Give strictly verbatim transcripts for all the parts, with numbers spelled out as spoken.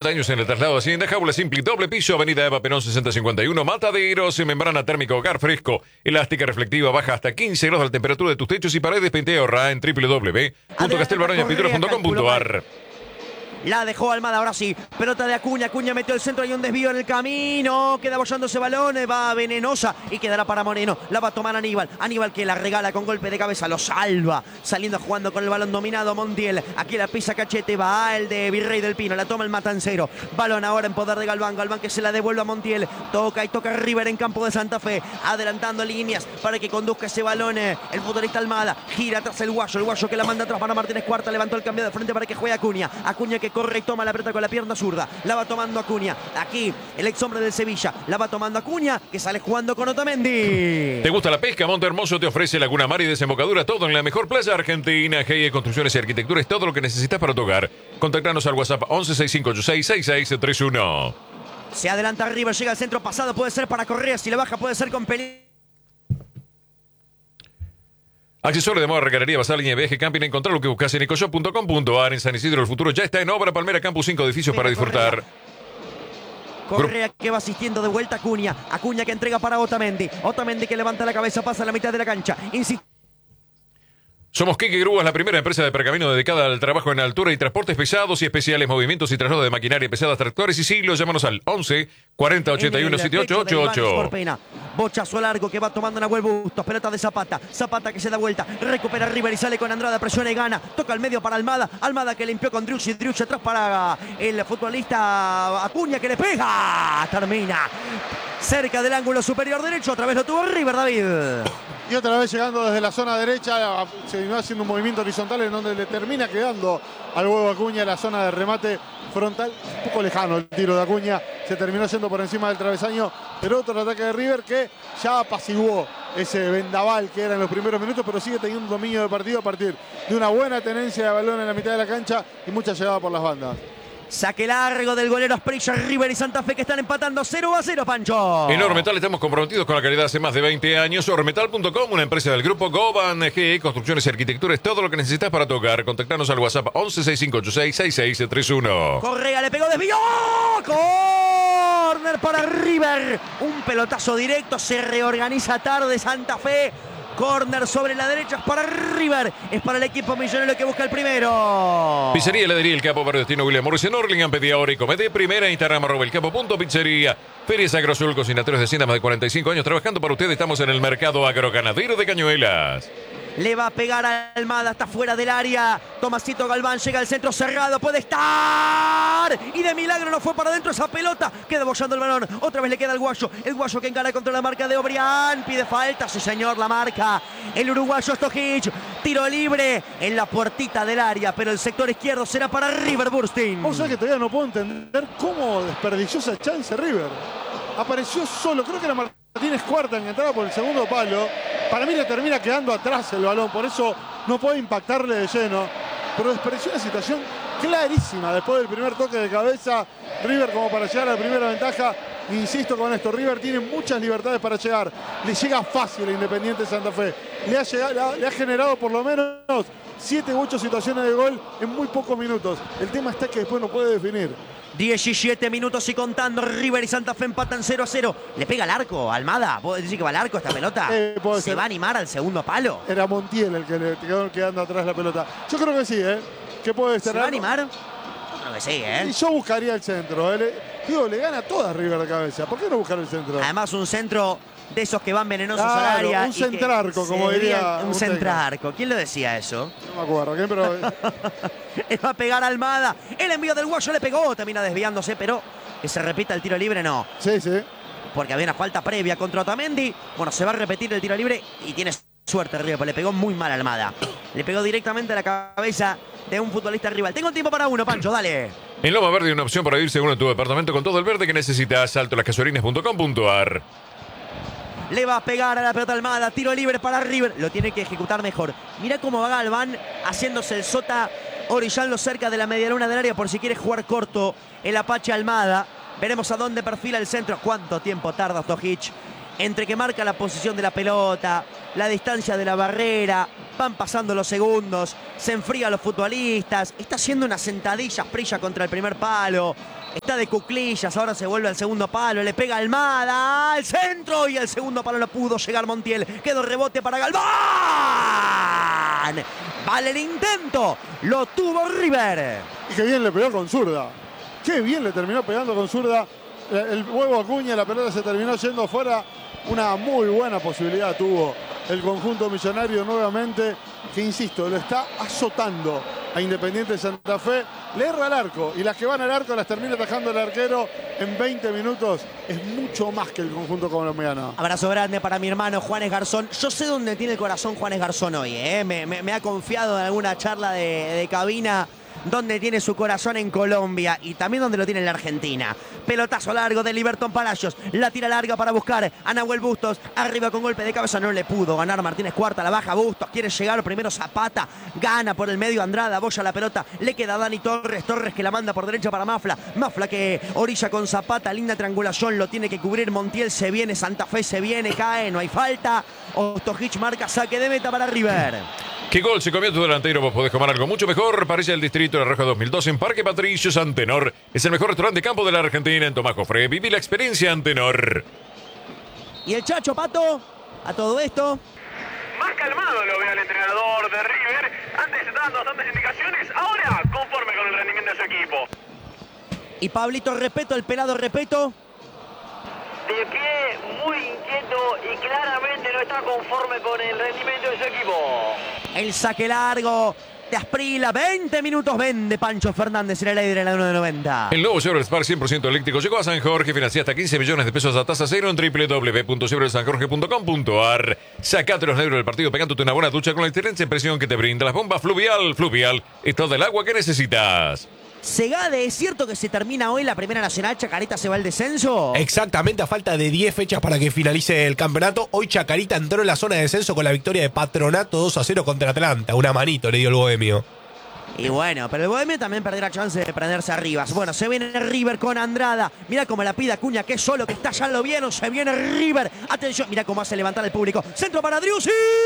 años en el traslado de Hacienda, jaula simple, doble piso, avenida Eva Perón sesenta cincuenta y uno, Mataderos, membrana térmica hogar fresco, elástica reflectiva, baja hasta quince grados la temperatura de tus techos y paredes, pinté ahorra en doble u doble u doble u punto castelbaroñas pinturas punto com punto ar. La dejó Almada, ahora sí. Pelota de Acuña. Acuña metió el centro. Hay un desvío en el camino. Queda bollando ese balón. Va Venenosa y quedará para Moreno. La va a tomar Aníbal. Aníbal que la regala con golpe de cabeza. Lo salva. Saliendo jugando con el balón dominado Montiel. Aquí la pisa Cachete. Va el de Virrey del Pino. La toma el Matancero. Balón ahora en poder de Galván. Galván que se la devuelve a Montiel. Toca y toca River en campo de Santa Fe. Adelantando líneas para que conduzca ese balón. El futbolista Almada. Gira atrás el Guayo. El Guayo que la manda atrás para Martínez Cuarta. Levantó el cambio de frente para que juegue Acuña. Acuña que corre y toma la pelota con la pierna zurda. La va tomando Acuña. Aquí el ex hombre del Sevilla. La va tomando Acuña, que sale jugando con Otamendi. ¿Te gusta la pesca? Monte Hermoso te ofrece Laguna Mar y desembocadura. Todo en la mejor playa argentina. G E Construcciones y Arquitectura es todo lo que necesitas para tu hogar. Contactanos al WhatsApp once sesenta y cinco ochenta y seis sesenta y seis treinta y uno. Se adelanta River. Llega al centro pasado. Puede ser para Correa. Si le baja puede ser con Pelé. Accesorios de moda, recarrería, basada línea de viaje, camping. Encontrar lo que buscas en ecoshop punto com punto ar. En San Isidro, el futuro ya está en obra. Palmera Campus, cinco edificios para disfrutar. Correa que va asistiendo de vuelta a Acuña. Acuña que entrega para Otamendi. Otamendi que levanta la cabeza, pasa a la mitad de la cancha. Insiste. Somos Keke Grúas, la primera empresa de pergamino dedicada al trabajo en altura y transportes pesados y especiales, movimientos y traslado de maquinaria pesada, tractores y siglos. Llámanos al once cuarenta ochenta y uno setenta y ocho ochenta y ocho. Bochazo largo que va tomando Nahuel Bustos. Pelota de Zapata. Zapata que se da vuelta. Recupera River y sale con Andrada. Presiona y gana. Toca al medio para Almada. Almada que limpió con Driussi. Driussi atrás para el futbolista Acuña que le pega. Termina cerca del ángulo superior derecho. Otra vez lo tuvo River, David. Y otra vez llegando desde la zona derecha, se va haciendo un movimiento horizontal en donde le termina quedando al huevo Acuña la zona de remate frontal. Un poco lejano el tiro de Acuña, se terminó yendo por encima del travesaño, pero otro ataque de River que ya apaciguó ese vendaval que era en los primeros minutos, pero sigue teniendo un dominio de partido a partir de una buena tenencia de balón en la mitad de la cancha y mucha llegada por las bandas. Saque largo del golero Asprilla, River y Santa Fe que están empatando cero a cero, Pancho. En Ormetal estamos comprometidos con la calidad hace más de veinte años. Ormetal punto com, una empresa del grupo Goban, G E Construcciones y Arquitectura, es todo lo que necesitas para tocar. Contactanos al WhatsApp once sesenta y cinco ochenta y seis sesenta y seis treinta y uno. Correa le pegó, desvió. Corner para River. Un pelotazo directo, se reorganiza tarde Santa Fe. Corner sobre la derecha es para River. Es para el equipo millonario que busca el primero. Pizzería Heladería El Capo, Barrio Destino William Morris en Orlingham. Pedí ahora y comete primera. Instagram arroba el capo punto pizzería. Ferias Agrosul, cocinatorios de Hacienda, más de cuarenta y cinco años trabajando para ustedes. Estamos en el mercado agroganadero de Cañuelas. Le va a pegar a Almada, está fuera del área. Tomasito Galván llega al centro cerrado, puede estar. Y de milagro no fue para adentro esa pelota. Queda bollando el balón. Otra vez le queda el Guayo. El Guayo que encara contra la marca de Obrián. Pide falta, sí señor, la marca. El uruguayo Stojic. Tiro libre en la puertita del área, pero el sector izquierdo será para River Bursting. Vos sabés que todavía no puedo entender cómo desperdició esa chance River. Apareció solo, creo que era Martínez Cuarta en entrada por el segundo palo. Para mí le termina quedando atrás el balón, por eso no puede impactarle de lleno. Pero desperdició una situación clarísima después del primer toque de cabeza. River como para llegar a la primera ventaja. Insisto con esto, River tiene muchas libertades para llegar. Le llega fácil a Independiente Santa Fe. Le ha, llegado, le ha generado por lo menos siete u ocho situaciones de gol en muy pocos minutos. El tema está que después no puede definir. diecisiete minutos y contando. River y Santa Fe empatan cero a cero. Le pega al arco, Almada. ¿Puedo decir que va al arco esta pelota? Eh, ¿Se ser. va a animar al segundo palo? Era Montiel el que le quedó quedando atrás la pelota. Yo creo que sí, ¿eh? Que puede ser. ¿Se va a animar? Yo creo que sí, ¿eh? Y yo buscaría el centro. ¿eh? Le, digo, le gana toda River de cabeza. ¿Por qué no buscar el centro? Además, un centro de esos que van venenosos claro, al área. un centrarco, como diría. Un, un centrarco. ¿Quién lo decía eso? No me acuerdo, ¿quién? Pero... Él va a pegar a Almada. El envío del Guayo le pegó. Termina desviándose, pero que se repita el tiro libre, no. Sí, sí. Porque había una falta previa contra Otamendi. Bueno, se va a repetir el tiro libre y tiene suerte River, porque le pegó muy mal a Almada. Le pegó directamente a la cabeza de un futbolista rival. Tengo tiempo para uno, Pancho, dale. En Loma Verde, una opción para ir según en tu departamento con todo el verde que necesitas. Salto las casuarinas punto com punto ar. Le va a pegar a la pelota Almada. Tiro libre para River. Lo tiene que ejecutar mejor. Mira cómo va Galván haciéndose el sota, orillando cerca de la medialuna del área por si quiere jugar corto el Apache Almada. Veremos a dónde perfila el centro. ¿Cuánto tiempo tarda Stojic entre que marca la posición de la pelota, la distancia de la barrera, Van pasando los segundos, se enfrían los futbolistas, está haciendo unas sentadillas Prilla contra el primer palo, está de cuclillas, ahora se vuelve al segundo palo, le pega Almada al centro y al segundo palo no pudo llegar Montiel, quedó rebote para Galván. Vale el intento, lo tuvo River. Y qué bien le pegó con zurda, qué bien le terminó pegando con zurda. El huevo Acuña, la pelota se terminó yendo fuera. Una muy buena posibilidad tuvo el conjunto millonario nuevamente, que insisto, lo está azotando a Independiente de Santa Fe. Le erra al arco y las que van al arco las termina atajando el arquero en veinte minutos. Es mucho más que el conjunto colombiano. Abrazo grande para mi hermano Juanes Garzón. Yo sé dónde tiene el corazón Juanes Garzón hoy, ¿eh? me, me, me ha confiado en alguna charla de, de cabina donde tiene su corazón en Colombia y también donde lo tiene en la Argentina. Pelotazo largo de Liberton Palacios, la tira larga para buscar a Nahuel Bustos, arriba con golpe de cabeza, no le pudo ganar Martínez Cuarta, la baja Bustos, quiere llegar primero Zapata, gana por el medio Andrada, aboya la pelota, le queda Dani Torres, Torres que la manda por derecha para Mafla, Mafla que orilla con Zapata, linda triangulación, lo tiene que cubrir Montiel, se viene, Santa Fe se viene, cae, no hay falta, Ostojic marca saque de meta para River. ¿Qué gol se comió tu delantero? Vos podés comer algo mucho mejor. Parece el Distrito de La Roja dos mil dos en Parque Patricios Antenor. Es el mejor restaurante de campo de la Argentina en Tomás Jofre. Viví la experiencia Antenor. ¿Y el Chacho, Pato? A todo esto. Más calmado lo ve al entrenador de River. Antes estaba dando bastantes indicaciones. Ahora conforme con el rendimiento de su equipo. Y Pablito Repeto, el pelado Repeto. De pie, muy inquieto y claramente no está conforme con el rendimiento de su equipo. El saque largo de Asprila, veinte minutos vende Pancho Fernández en el aire en la uno de noventa. El nuevo Chevrolet Spark cien por ciento eléctrico llegó a San Jorge, financia hasta quince millones de pesos a tasa cero en doble u doble u doble u punto chevrolet san jorge punto com punto a r. Sacate los nervios del partido pegándote una buena ducha con la excelencia en presión que te brinda las bombas Fluvial. Fluvial es todo el agua que necesitas. Segade, ¿es cierto que se termina hoy la Primera Nacional? ¿Chacarita se va al descenso? Exactamente, a falta de diez fechas para que finalice el campeonato. Hoy Chacarita entró en la zona de descenso con la victoria de Patronato dos a cero contra Atlanta. Una manito le dio el Bohemio. Y bueno, pero el Bohemio también perderá chance de prenderse arriba. Bueno, se viene River con Andrada. Mira cómo la pide Acuña, que es solo, que está, ya lo vieron. Se viene River. Atención, mira cómo hace levantar el público. Centro para Driussi.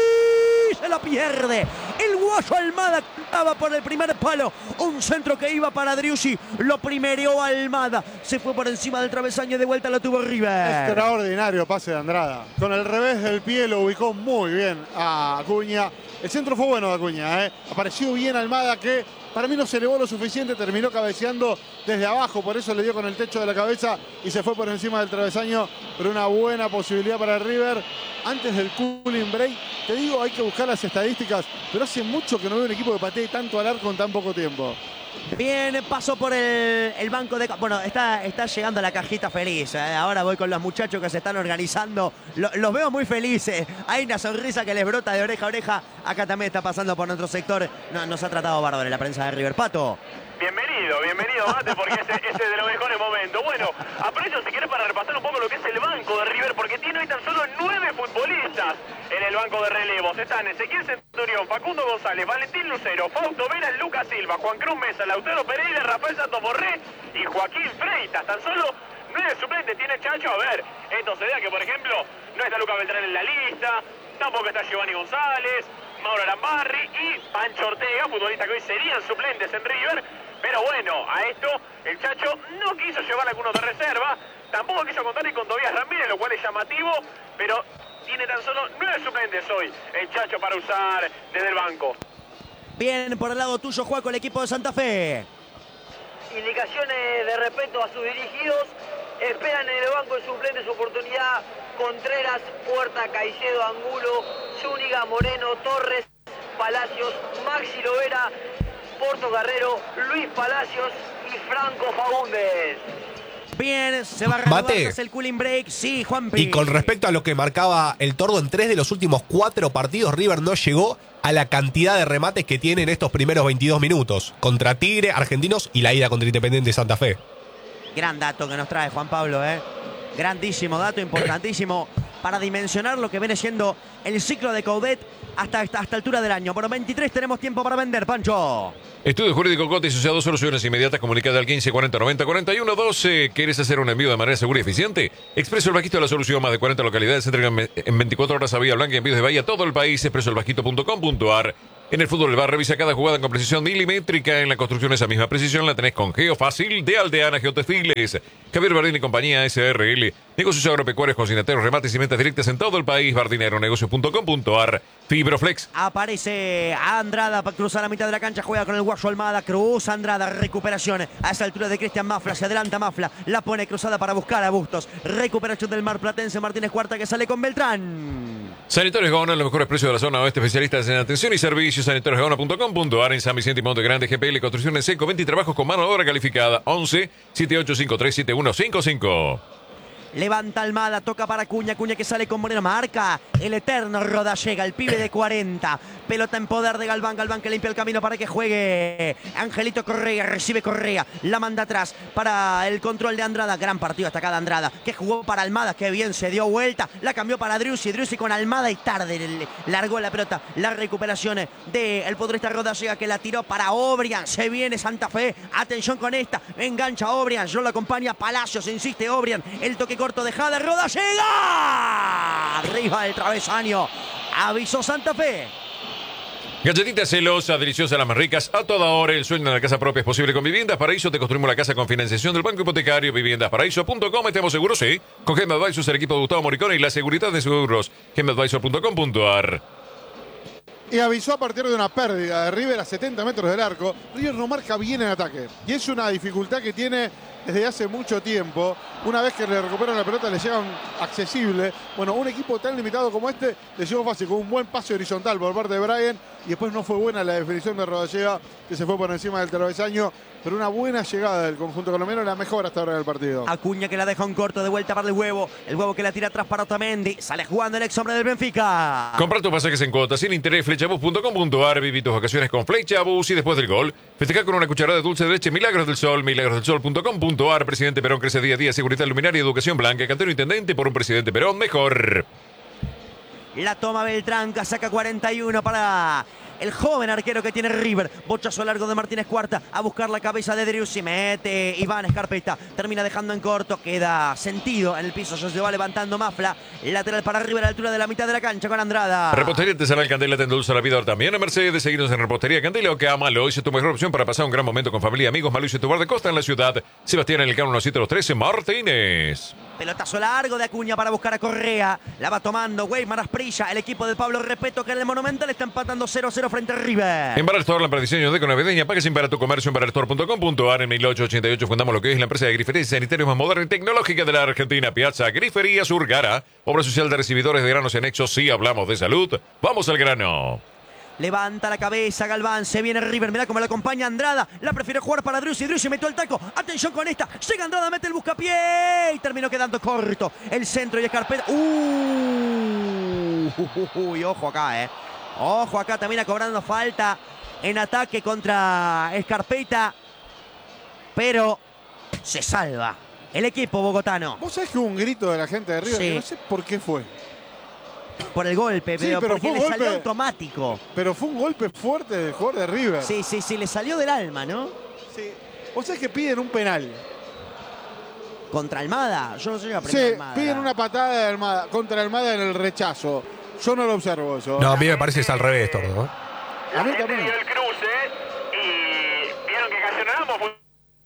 Se la pierde. El guayo Almada estaba por el primer palo. Un centro que iba para Driussi. Lo primereó Almada. Se fue por encima del travesaño y de vuelta lo tuvo River. Extraordinario pase de Andrada. Con el revés del pie lo ubicó muy bien a Acuña. El centro fue bueno de Acuña, ¿eh? Apareció bien Almada, que para mí no se elevó lo suficiente, terminó cabeceando desde abajo, por eso le dio con el techo de la cabeza y se fue por encima del travesaño, pero una buena posibilidad para River. Antes del cooling break, te digo, hay que buscar las estadísticas, pero hace mucho que no veo un equipo que patee tanto al arco en tan poco tiempo. Bien, pasó por el, el banco de... Bueno, está, está llegando la cajita feliz. ¿eh? Ahora voy con los muchachos que se están organizando. Lo, los veo muy felices. Hay una sonrisa que les brota de oreja a oreja. Acá también está pasando por nuestro sector. No, nos ha tratado bárbaro en la prensa de River. Pato. Bienvenido, bienvenido, Mate, porque ese, ese es de los mejores momentos. Bueno, aprovecho si querés para repasar un poco lo que es el banco de River, porque tiene hoy tan solo nueve futbolistas en el banco de relevos. Están Ezequiel Centurión, Facundo González, Valentín Lucero, Fausto Veras, Lucas Silva, Juan Cruz Mesa, Lautaro Pereira, Rafael Santoborré y Joaquín Freitas. Tan solo nueve suplentes tiene Chacho. A ver, esto se da que, por ejemplo, no está Lucas Beltrán en la lista, tampoco está Giovanni González, Mauro Arambarri y Pancho Ortega, futbolistas que hoy serían suplentes en River. Pero bueno, a esto el Chacho no quiso llevar a algunos de reserva, tampoco quiso contar ni con Tobías Ramírez, lo cual es llamativo, pero tiene tan solo nueve suplentes hoy el Chacho para usar desde el banco. Bien, por el lado tuyo, Juaco, el equipo de Santa Fe. Indicaciones de respeto a sus dirigidos. Esperan en el banco de suplentes su oportunidad. Contreras, Puerta, Caicedo, Angulo, Zúñiga, Moreno, Torres, Palacios, Maxi Lovera, Porto Guerrero, Luis Palacios y Franco Faúndez. Bien, se va a reanudar tras el cooling break. Sí, Juanpi. Y con respecto a lo que marcaba el Tordo, en tres de los últimos cuatro partidos, River no llegó a la cantidad de remates que tiene en estos primeros veintidós minutos. Contra Tigre, Argentinos y la ida contra Independiente Santa Fe. Gran dato que nos trae Juan Pablo, ¿eh? Grandísimo dato, importantísimo para dimensionar lo que viene siendo el ciclo de Coudet hasta esta, hasta altura del año. Bueno, veintitrés tenemos tiempo para vender, Pancho. Estudio Jurídico Coti asociado, soluciones inmediatas, comunicada al quince cuarenta noventa cuarenta y uno doce. ¿Quieres hacer un envío de manera segura y eficiente? Expreso El Bajito de la solución, más de cuarenta localidades, entregan en veinticuatro horas a Vía Blanca y envíos de Bahía a todo el país. expreso el bajito punto com punto a r. En el fútbol del bar, revisa cada jugada con precisión milimétrica. En la construcción, esa misma precisión la tenés con Geofácil de Aldeana Geotextiles. Javier Bardini y compañía S R L. Negocios agropecuarios, cocinateros, remates y ventas directas en todo el país. Bardineronegocios punto com punto a r. Fibroflex. Aparece Andrada para cruzar la mitad de la cancha. Juega con el Guayo Almada. Cruza Andrada. Recuperación a esa altura de Cristian Mafla. Se adelanta Mafla. La pone cruzada para buscar a Bustos. Recuperación del marplatense Martínez Cuarta que sale con Beltrán. Sanitarios Gaona, los mejores precios de la zona oeste, especialistas en atención y servicios. Sanitarios Gaona punto com punto a r. En San Vicente y Monte Grande, G P L, construcción en seco, veinte trabajos con mano de obra calificada. once, setenta y ocho cincuenta y tres, setenta y uno cincuenta y cinco. Levanta Almada, toca para Cuña, Cuña que sale con Moreno, marca el eterno Rodallega, el pibe de cuarenta. Pelota en poder de Galván, Galván que limpia el camino para que juegue Angelito Correa, recibe Correa, la manda atrás para el control de Andrada. Gran partido hasta acá de Andrada, que jugó para Almada, que bien se dio vuelta, la cambió para Driussi, Driussi con Almada y tarde le largó la pelota. La recuperación del futbolista Rodallega que la tiró para Obrian, se viene Santa Fe, atención con esta, engancha Obrian, yo lo acompaña Palacios, insiste Obrian, el toque corto de Jader, Rodallega, arriba del travesaño, avisó Santa Fe. Galletitas celosas, deliciosas, las más ricas, a toda hora. El sueño de la casa propia es posible con Viviendas Paraíso. Te construimos la casa con financiación del Banco Hipotecario. Viviendas Paraíso punto com. Estamos seguros, sí. Con Gem Advisors, el equipo de Gustavo Moricone y la seguridad de seguros. Gem Advisor punto com punto a r. Y avisó a partir de una pérdida de River a setenta metros del arco. River no marca bien en ataque. Y es una dificultad que tiene desde hace mucho tiempo. Una vez que le recuperan la pelota le llegan accesible. Bueno, un equipo tan limitado como este le llegó fácil con un buen pase horizontal por parte de Brian. Y después no fue buena la definición de Rodallega, que se fue por encima del travesaño. Pero una buena llegada del conjunto colombiano, la mejor hasta ahora del partido. Acuña que la deja un corto de vuelta para el huevo. El huevo que la tira atrás para Otamendi. Sale jugando el ex hombre del Benfica. Comprar tus pasajes en cuotas sin interés. Flechabus punto com punto a r. Viví tus vacaciones con Flechabus y después del gol, festejar con una cucharada de dulce de leche Milagros del Sol. Milagros del Sol punto com punto a r. Presidente Perón crece día a día. Seguridad luminaria, educación blanca. Cantero intendente por un presidente Perón mejor. La toma Beltrán, saca cuarenta y uno para el joven arquero que tiene River. Bochazo largo de Martínez Cuarta a buscar la cabeza de Driussi. Mete Iván Escarpeta. Termina dejando en corto. Queda sentido en el piso. Se va levantando Mafla. Lateral para River a la altura de la mitad de la cancha con Andrada. Repostería Artesanal Candela te endulza la vida también en Mercedes. Seguinos en Repostería Candela o que Amalo. Es tu mejor opción para pasar un gran momento con familia y amigos. Malucio, tu bar de costa en la ciudad. Sebastián en el Cano siete dos trece. Martínez. Pelotazo largo de Acuña para buscar a Correa. La va tomando Weimar Asprilla. El equipo de Pablo Repeto que en el Monumental está empatando cero cero frente a River. En Bar Store, la diseño de navideña. Pague sin para tu comercio en bar store punto com punto a r. En mil ochocientos ochenta y ocho fundamos lo que es la empresa de grifería y sanitarios más moderna y tecnológica de la Argentina. Piazza Grifería Surgara. Obra social de recibidores de granos y anexos. Sí, hablamos de salud. Vamos al grano. Levanta la cabeza Galván, se viene River, mirá cómo la acompaña Andrada, la prefiere jugar para Driussi, Driussi metió el taco, atención con esta, llega Andrada, mete el buscapié y terminó quedando corto, el centro y Escarpeta, uh, uy, ojo acá, eh, ojo acá, termina cobrando falta en ataque contra Escarpeta, pero se salva el equipo bogotano. ¿Vos sabés que hubo un grito de la gente de River? Sí. Que no sé por qué fue. Por el golpe, Sí, pero, pero porque fue un le golpe- salió automático. Pero fue un golpe fuerte del jugador de River. Sí, sí, sí, le salió del alma, ¿no? Sí. Vos sabés que piden un penal. Contra Almada, yo no sé si va a Sí, aprender Almada. piden una patada de Almada, contra Almada en el rechazo. Yo no lo observo eso. No, a mí me parece que es al revés, Tordo, ¿no? A La mí gente también. vio el cruce y vieron que Casionamos fue...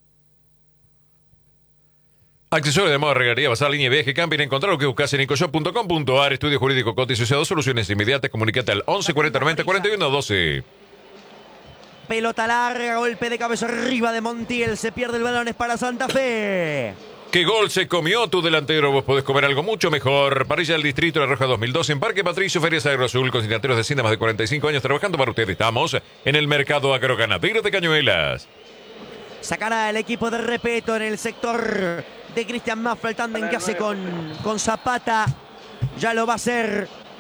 Accesorios de moda, regalía, basar línea de viaje, camping. Encontrar lo que buscas en ecoshop punto com punto a r. Estudio Jurídico Coti asociado. Soluciones inmediatas. Comunicate al once cuarenta noventa cuarenta y uno doce. Pelota larga, golpe de cabeza arriba de Montiel. Se pierde el balón, es para Santa Fe. ¿Qué gol se comió tu delantero? Vos podés comer algo mucho mejor. Parrilla del Distrito de La Roja dos mil dos en Parque Patricio, Ferias Agro Azul, con cienteros de cine más de cuarenta y cinco años trabajando para ustedes. Estamos en el mercado agroganadero de Cañuelas. Sacará el equipo de Repeto en el sector de Cristian Mafra, el tándem que hace con, con Zapata. Ya lo va a hacer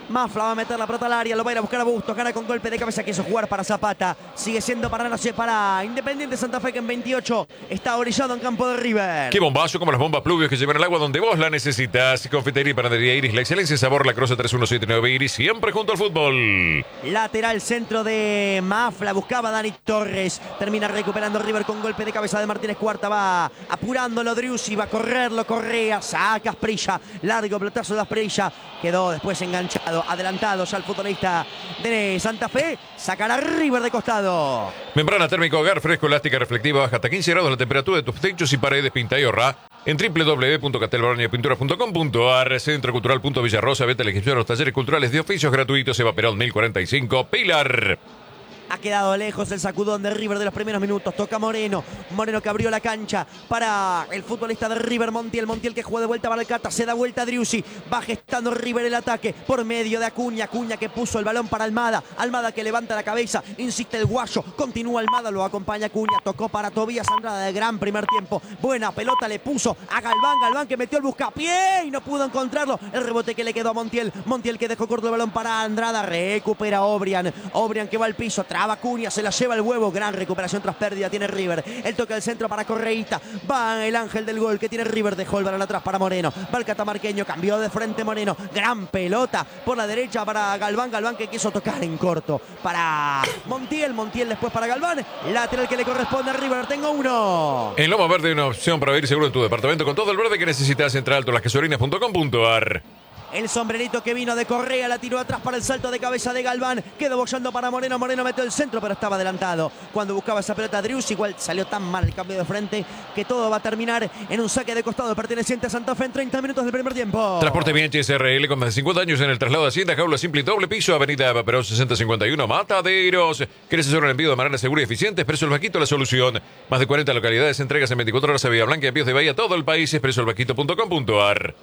Mafla va a meter la pelota al área, lo va a ir a buscar a Bustos, gana con golpe de cabeza, quiso jugar para Zapata. Sigue siendo para Nace, para Independiente Santa Fe, que en veintiocho está orillado en campo de River. Qué bombazo, como las bombas pluvios que llevan el agua donde vos la necesitas. Confitería y panadería Iris, la excelencia y sabor, la Croce tres uno siete nueve Iris, siempre junto al fútbol. Lateral centro de Mafla, buscaba Dani Torres, termina recuperando River con golpe de cabeza de Martínez Cuarta, va apurándolo Driussi, va a correrlo Correa, saca Asprilla, largo pelotazo de Asprilla, quedó después enganchado, adelantado ya el futbolista de Santa Fe, sacará River de costado. Membrana térmica hogar, fresco, elástica, reflectiva, baja hasta quince grados la temperatura de tus techos y paredes, pinta y ahorra en w w w punto castelbarania pintura punto com punto a r. Centro Cultural punto Villarrosa, vete a la inscripción a los talleres culturales de oficios gratuitos, Eva Perón mil cuarenta y cinco, Pilar. Ha quedado lejos el sacudón de River de los primeros minutos. Toca Moreno. Moreno que abrió la cancha para el futbolista de River, Montiel. Montiel que juega de vuelta para el Cata. Se da vuelta a Driussi. Va gestando River el ataque por medio de Acuña. Acuña que puso el balón para Almada. Almada que levanta la cabeza. Insiste el guayo. Continúa Almada. Lo acompaña Acuña. Tocó para Tobías Andrada de gran primer tiempo. Buena pelota le puso a Galván. Galván que metió el buscapié y no pudo encontrarlo. El rebote que le quedó a Montiel. Montiel que dejó corto el balón para Andrada. Recupera Obrian. Obrian que va al piso. Acuña, se la lleva el huevo, gran recuperación tras pérdida tiene River, el toque del centro para Correíta, va el ángel del gol que tiene River, dejó el balón atrás para Moreno, va el catamarqueño, cambió de frente Moreno, gran pelota por la derecha para Galván, Galván que quiso tocar en corto para Montiel, Montiel después para Galván, lateral que le corresponde a River, tengo uno. En Loma Verde una opción para vivir seguro en tu departamento con todo el verde que necesitas, entra alto las gasolinas punto com punto a r. El sombrerito que vino de Correa la tiró atrás para el salto de cabeza de Galván. Quedó bollando para Moreno. Moreno metió el centro, pero estaba adelantado. Cuando buscaba esa pelota, Driussi igual salió tan mal el cambio de frente que todo va a terminar en un saque de costado perteneciente a Santa Fe en treinta minutos del primer tiempo. Transporte Bianchi S R L con más de cincuenta años en el traslado de Hacienda, jaula simple y doble piso, avenida Eva Perón sesenta cincuenta y uno, Mataderos. ¿Querés hacer un envío de manera segura y eficiente? Expreso El Vaquito, la solución. Más de cuarenta localidades, entregas en veinticuatro horas a Villa Blanca y envíos de Bahía a todo el país. expreso el vaquito punto com punto a r.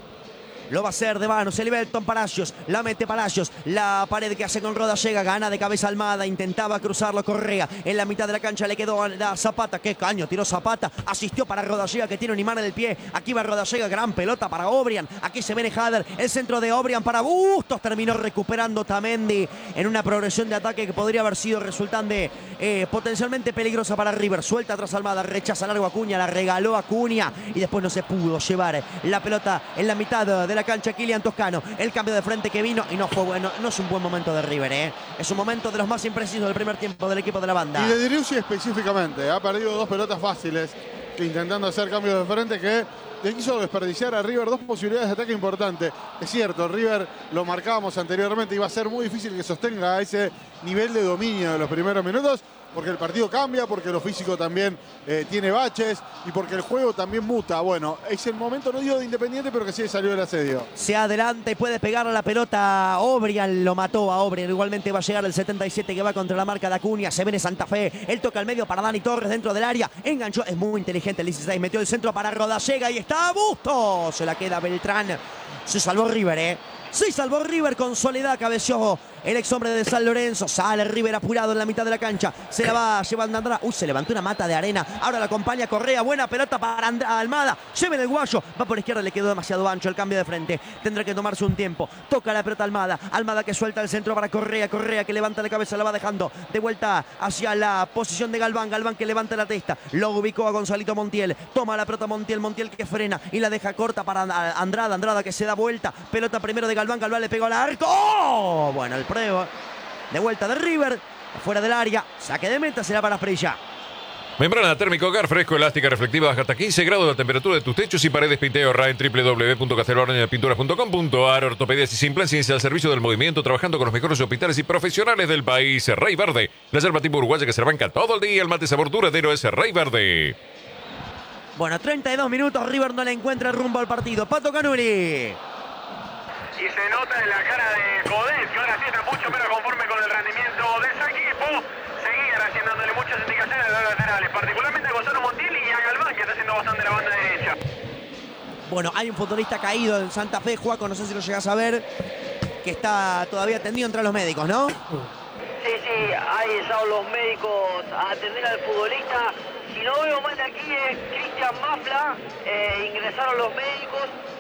Lo va a hacer de mano, se libera Elton Palacios, la mete Palacios, la pared que hace con Roda llega, gana de cabeza Almada, intentaba cruzarlo Correa, en la mitad de la cancha le quedó a Zapata, qué caño, tiró Zapata, asistió para Rodallega que tiene un imán en el pie, aquí va Rodallega, gran pelota para Obrian, aquí se viene Hader, el centro de Obrian para Bustos, terminó recuperando Tamendi en una progresión de ataque que podría haber sido resultante eh, potencialmente peligrosa para River, suelta atrás Almada, rechaza largo Acuña, la regaló Acuña y después no se pudo llevar la pelota en la mitad de la cancha Kilian Toscano, el cambio de frente que vino y no fue bueno, no es un buen momento de River, ¿eh? Es un momento de los más imprecisos del primer tiempo del equipo de la banda. Y de Driussi específicamente, ha perdido dos pelotas fáciles que intentando hacer cambios de frente que le quiso desperdiciar a River dos posibilidades de ataque importantes. Es cierto, River, lo marcábamos anteriormente, iba a ser muy difícil que sostenga ese nivel de dominio de los primeros minutos, porque el partido cambia, porque lo físico también eh, tiene baches y porque el juego también muta. Bueno, es el momento, no digo de Independiente, pero que sí salió el asedio. Se adelanta y puede pegar a la pelota. Obrian lo mató a Obrian. Igualmente va a llegar el setenta y siete que va contra la marca de Acuña. Se viene Santa Fe. Él toca al medio para Dani Torres dentro del área. Enganchó. Es muy inteligente el dieciséis. Metió el centro para Rodallega y está a Bustos. Se la queda Beltrán. Se salvó River, ¿eh? Se salvó River con Soledad, cabeció el ex hombre de San Lorenzo. Sale River apurado en la mitad de la cancha. Se la va llevando Andrada. Uy, se levantó una mata de arena. Ahora la acompaña Correa. Buena pelota para And Almada. Lleven el guayo. Va por izquierda, le quedó demasiado ancho el cambio de frente. Tendrá que tomarse un tiempo. Toca la pelota Almada. Almada que suelta el centro para Correa. Correa que levanta la cabeza, la va dejando de vuelta hacia la posición de Galván. Galván que levanta la testa. Lo ubicó a Gonzalito Montiel. Toma la pelota Montiel. Montiel que frena y la deja corta para Andrada. Andrada que se da vuelta. Pelota primero de Galván. Galván le pegó al arco. ¡Oh! Bueno, el prueba. De vuelta de River. Fuera del área. Saque de meta será para Asprilla. Membrana térmica hogar, fresco, elástica, reflectiva, baja hasta quince grados la temperatura de tus techos y paredes, pinta y ahorra en w w w punto castelbarania pintura punto com punto a r. Ortopedias y sin plan, ciencia al servicio del movimiento, trabajando con los mejores hospitales y profesionales del país. Rey Verde, la yerba tipo uruguaya que se banca todo el día. El mate sabor duradero es Rey Verde. Bueno, treinta y dos minutos. River no le encuentra rumbo al partido. Pato Canuli. Y se nota en la cara de Codet, que ahora sí está mucho menos conforme con el rendimiento de su equipo. Seguían haciéndole muchas indicaciones a los laterales, particularmente a Gonzalo Montiel y a Galván, que está haciendo bastante la banda derecha. Bueno, hay un futbolista caído en Santa Fe, Juaco, no sé si lo llegas a ver, que está todavía atendido entre los médicos, ¿no? Sí, sí, ahí están los médicos a atender al futbolista. Si no veo mal de aquí es Cristian Mafla, eh, ingresaron los médicos.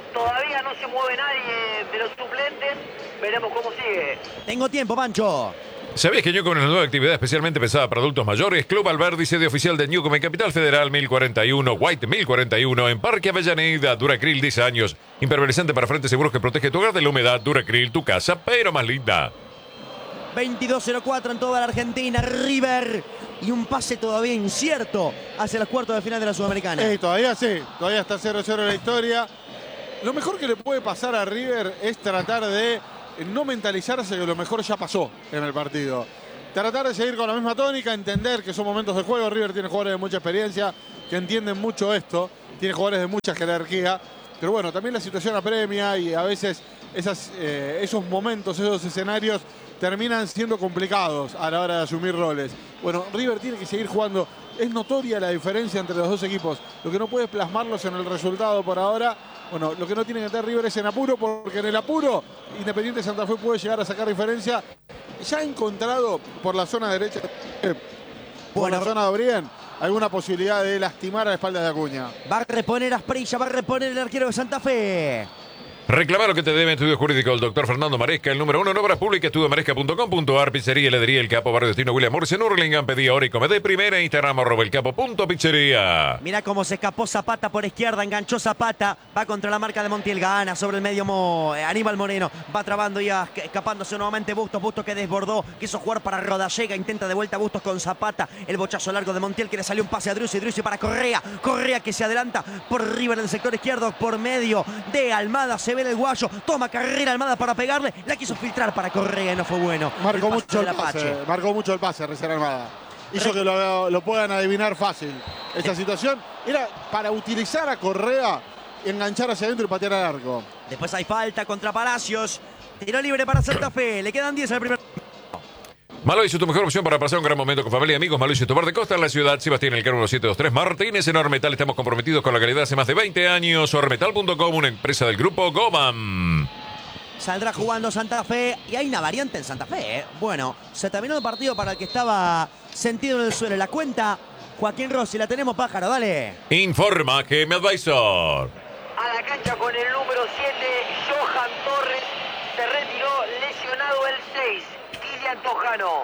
Todavía no se mueve nadie de los suplentes. Veremos cómo sigue. Tengo tiempo, Pancho. ¿Sabías que Newcom es una nueva actividad especialmente pensada para adultos mayores? Club Alberdi, sede oficial de Newcom en Capital Federal mil cuarenta y uno, White mil cuarenta y uno, en Parque Avellaneda, Duracril diez años, impermeabilizante para frentes seguros que protege tu hogar de la humedad, Duracril, tu casa, pero más linda. veintidós cero cuatro en toda la Argentina, River. Y un pase todavía incierto hacia los cuartos de final de la Sudamericana. Eh, todavía sí, todavía está cero cero la historia. Lo mejor que le puede pasar a River es tratar de no mentalizarse que lo mejor ya pasó en el partido. Tratar de seguir con la misma tónica, entender que son momentos de juego. River tiene jugadores de mucha experiencia que entienden mucho esto, tiene jugadores de mucha jerarquía. Pero bueno, también la situación apremia y a veces esas, eh, esos momentos, esos escenarios terminan siendo complicados a la hora de asumir roles. Bueno, River tiene que seguir jugando. Es notoria la diferencia entre los dos equipos. Lo que no puede plasmarlos en el resultado por ahora. Bueno, lo que no tiene que estar River es en apuro, porque en el apuro Independiente Santa Fe puede llegar a sacar diferencia. Ya ha encontrado por la zona derecha, por Bueno, la zona de Obrien, alguna posibilidad de lastimar a la espalda de Acuña. va a reponer Asprilla, va a reponer el arquero de Santa Fe. Reclamar lo que te debe en Estudio Jurídico el doctor Fernando Maresca, el número uno en obras públicas, estudio maresca punto com punto ar, pizzería, heladería El Capo, barrio destino William Morris en Hurlingham, pedí ahora y come de primera, Instagram arroba el capo punto pizzería. Mira cómo se escapó Zapata por izquierda, enganchó Zapata, va contra la marca de Montiel, gana sobre el medio Mo, eh, Aníbal Moreno, va trabando ya, escapándose nuevamente Bustos, Bustos que desbordó, quiso jugar para Rodallega, intenta de vuelta Bustos con Zapata, el bochazo largo de Montiel que le salió un pase a Driussi, Driussi para Correa, Correa que se adelanta por River en el sector izquierdo, por medio de Almada, se ve el guayo, toma carrera Almada para pegarle, la quiso filtrar para Correa y no fue bueno. Marcó El pase mucho el del pase, Apache. marcó mucho el pase, Reserva Armada. Hizo que lo, lo puedan adivinar fácil. Esta situación era para utilizar a Correa, enganchar hacia adentro y patear al arco. Después hay falta contra Palacios, tiro libre para Santa Fe, le quedan diez al primer. Maloicio, tu mejor opción para pasar un gran momento con familia y amigos. Maloicio, Tobar de Costa en la ciudad. Sebastián Elcano uno siete dos tres Martínez en Ormetal. Estamos comprometidos con la calidad hace más de veinte años. Ormetal punto com, una empresa del grupo Gobam. Saldrá jugando Santa Fe y hay una variante en Santa Fe. ¿eh? Bueno, se terminó el partido para el que estaba sentido en el suelo. La cuenta, Joaquín Rossi, la tenemos, Pájaro, dale. Informa que mi advisor. A la cancha con el número siete, Johan Torres. Se retiró lesionado el seis, Kylian Tojano.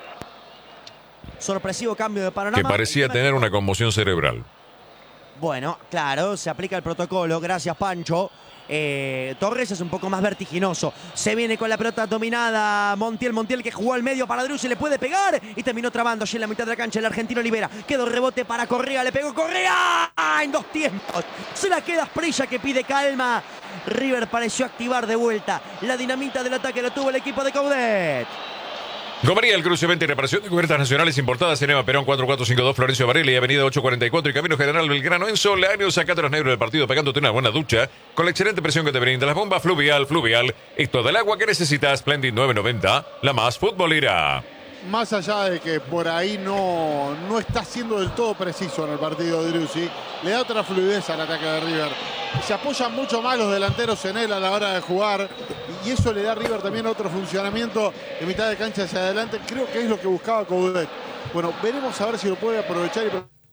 Sorpresivo cambio de panorama. Que parecía tener una conmoción cerebral. Bueno, claro, se aplica el protocolo. Gracias, Pancho. Eh, Torres es un poco más vertiginoso. Se viene con la pelota dominada. Montiel, Montiel que jugó al medio para Driussi, le puede pegar y terminó trabando allí en la mitad de la cancha. El argentino libera. Quedó rebote para Correa, le pegó Correa en dos tiempos. Se la queda Asprilla que pide calma. River pareció activar de vuelta la dinamita del ataque, lo tuvo el equipo de Coudet. Gomería, el cruce, venta y reparación de cubiertas nacionales importadas en Eva Perón cuatro cuatro cinco dos, Florencio Varela y Avenida ocho cuarenta y cuatro y Camino General Belgrano en Solano. Sacate los negros del partido pegándote una buena ducha con la excelente presión que te brinda las bombas Fluvial, Fluvial. Es todo el agua que necesitas. Splendid nueve noventa, la más futbolera. Más allá de que por ahí no, no está siendo del todo preciso en el partido de Driussi, le da otra fluidez al ataque de River. Se apoyan mucho más los delanteros en él a la hora de jugar y eso le da a River también otro funcionamiento de mitad de cancha hacia adelante. Creo que es lo que buscaba Coudet. Bueno, veremos a ver si lo puede aprovechar y...